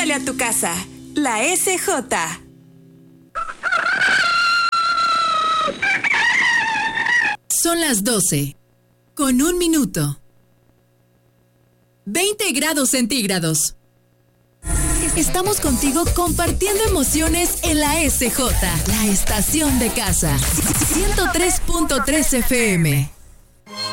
huele a tu casa. La SJ. Son las 12, con 1 minuto. 20 grados centígrados. Estamos contigo compartiendo emociones en la SJ, la estación de casa. 103.3 FM.